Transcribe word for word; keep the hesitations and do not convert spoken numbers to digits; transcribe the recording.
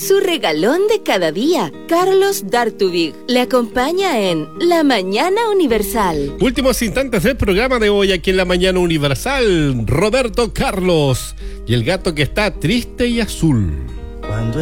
Su regalón de cada día, Carlos Dartubig, le acompaña en La Mañana Universal. Últimos instantes del programa de hoy aquí en La Mañana Universal. Roberto Carlos y el gato que está triste y azul. Cuando